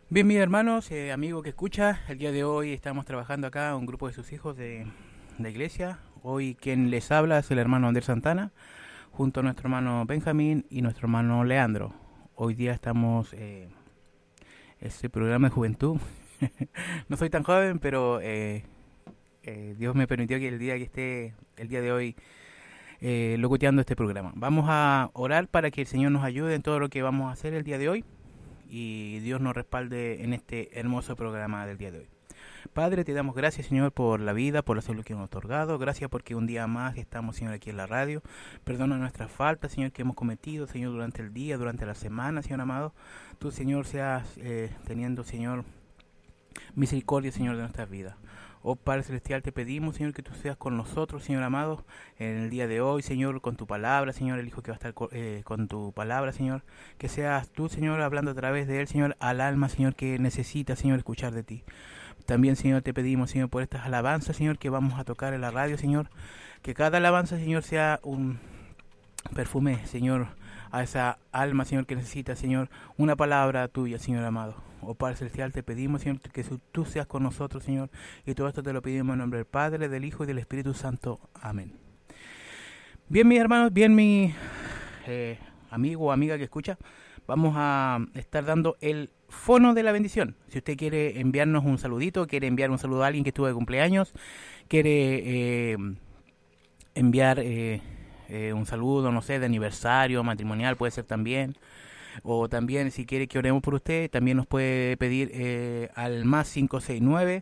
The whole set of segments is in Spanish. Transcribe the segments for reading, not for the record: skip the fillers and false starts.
Bien, mis hermanos, amigo que escucha, el día de hoy estamos trabajando acá un grupo de sus hijos de la iglesia. Hoy quien les habla es el hermano Andrés Santana, junto a nuestro hermano Benjamín y nuestro hermano Leandro. Hoy día estamos este programa de juventud. No soy tan joven, pero Dios me permitió que el día que esté, el día de hoy, locuteando este programa. Vamos a orar para que el Señor nos ayude en todo lo que vamos a hacer el día de hoy y Dios nos respalde en este hermoso programa del día de hoy. Padre, te damos gracias, Señor, por la vida, por la salud que nos ha otorgado. Gracias porque un día más estamos, Señor, aquí en la radio. Perdona nuestras faltas, Señor, que hemos cometido, Señor, durante el día, durante la semana, Señor amado. Tú, Señor, seas teniendo, Señor, misericordia, Señor, de nuestras vidas. Oh Padre Celestial, te pedimos, Señor, que tú seas con nosotros, Señor amado, en el día de hoy, Señor, con tu palabra, Señor, el Hijo que va a estar con tu palabra, Señor, que seas tú, Señor, hablando a través de él, Señor, al alma, Señor, que necesita, Señor, escuchar de ti. También, Señor, te pedimos, Señor, por estas alabanzas, Señor, que vamos a tocar en la radio, Señor, que cada alabanza, Señor, sea un perfume, Señor, a esa alma, Señor, que necesita, Señor, una palabra tuya, Señor amado. Oh Padre Celestial, te pedimos, Señor, que tú seas con nosotros, Señor, y todo esto te lo pedimos en nombre del Padre, del Hijo y del Espíritu Santo. Amén. Bien, mis hermanos, bien, mi amigo o amiga que escucha, vamos a estar dando el fono de la bendición. Si usted quiere enviarnos un saludito, quiere enviar un saludo a alguien que estuvo de cumpleaños, quiere enviar un saludo, no sé, de aniversario, matrimonial, puede ser también. O también si quiere que oremos por usted, también nos puede pedir al más 569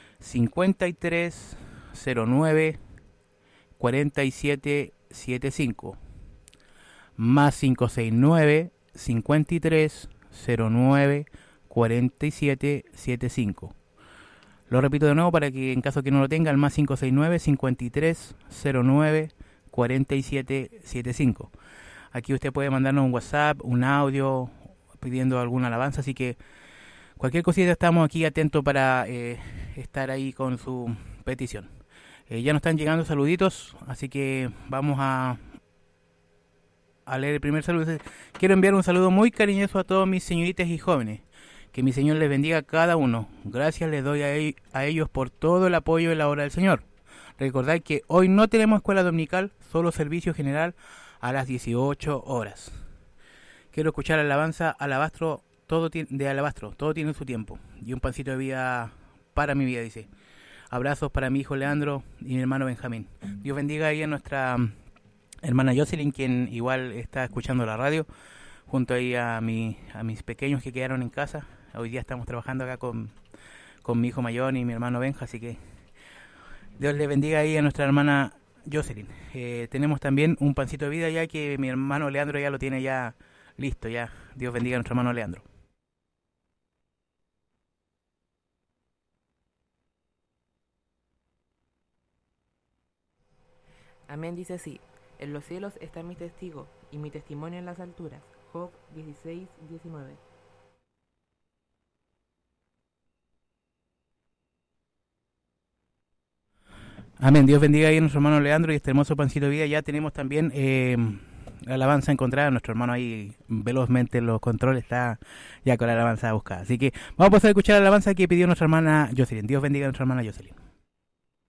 5309 4775. Más 569 5309 4775. Lo repito de nuevo para que en caso que no lo tenga, el más 569 5309 4775. Aquí usted puede mandarnos un WhatsApp, un audio, pidiendo alguna alabanza, así que cualquier cosita estamos aquí atentos para estar ahí con su petición. Ya nos están llegando saluditos, así que vamos a leer el primer saludo. Quiero enviar un saludo muy cariñoso a todos mis señoritas y jóvenes. Que mi Señor les bendiga a cada uno. Gracias les doy a ellos por todo el apoyo en la obra del Señor. Recordad que hoy no tenemos escuela dominical, solo servicio general a las 18 horas. Quiero escuchar alabanza, alabastro, de alabastro, todo tiene su tiempo. Y un pancito de vida para mi vida, dice. Abrazos para mi hijo Leandro y mi hermano Benjamín. Dios bendiga ahí a nuestra hermana Jocelyn, quien igual está escuchando la radio, junto ahí a mis pequeños que quedaron en casa. Hoy día estamos trabajando acá con mi hijo mayor y mi hermano Benja, así que Dios le bendiga ahí a nuestra hermana Jocelyn. Tenemos también un pancito de vida ya que mi hermano Leandro ya lo tiene ya listo, ya. Dios bendiga a nuestro hermano Leandro. Amén dice así, en los cielos está mi testigo, y mi testimonio en las alturas. Job 16:19. Amén. Dios bendiga ahí a nuestro hermano Leandro y este hermoso pancito de vida. Ya tenemos también la alabanza encontrada. Nuestro hermano ahí velozmente en los controles está ya con la alabanza buscada. Así que vamos a pasar a escuchar la alabanza que pidió nuestra hermana Jocelyn. Dios bendiga a nuestra hermana Jocelyn.